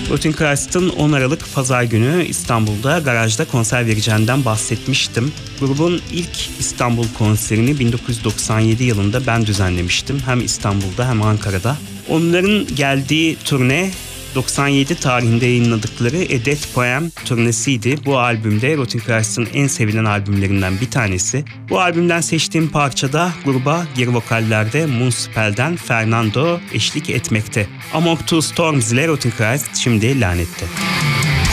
Rotting Christ'ın 10 Aralık Pazar günü İstanbul'da garajda konser vereceğinden bahsetmiştim. Grubun ilk İstanbul konserini 1997 yılında ben düzenlemiştim. Hem İstanbul'da hem Ankara'da. Onların geldiği turne 97 tarihinde yayınladıkları A Death Poem turnesiydi. Bu albümde Rotting Christ'ın en sevilen albümlerinden bir tanesi. Bu albümden seçtiğim parçada gruba geri vokallerde Moonspell'den Fernando eşlik etmekte. Among Two Storms ile Rotting Christ şimdi lanette.